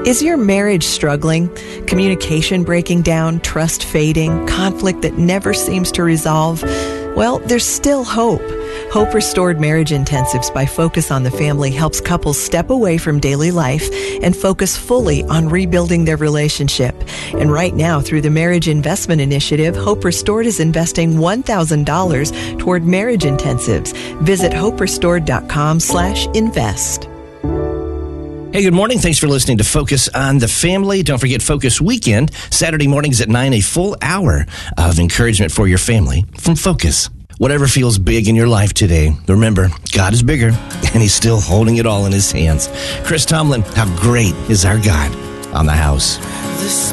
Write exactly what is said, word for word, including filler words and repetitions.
Is your marriage struggling? Communication breaking down, trust fading, conflict that never seems to resolve? Well, there's still hope. Hope Restored Marriage Intensives by Focus on the Family helps couples step away from daily life and focus fully on rebuilding their relationship. And right now, through the Marriage Investment Initiative, Hope Restored is investing one thousand dollars toward marriage intensives. Visit hoperestored.com slash invest. Hey, good morning. Thanks for listening to Focus on the Family. Don't forget Focus Weekend, Saturday mornings at nine, a full hour of encouragement for your family from Focus. Whatever feels big in your life today, remember, God is bigger, and He's still holding it all in His hands. Chris Tomlin, how great is our God on the house.